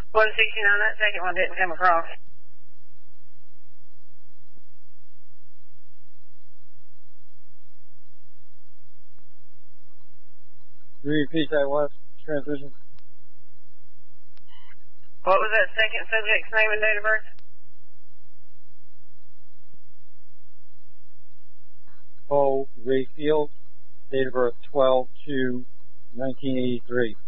169, that second one didn't come across. Repeat that last transmission. What was that second subject's name and date of birth? Paul Rayfield, date of birth 12/2/1983.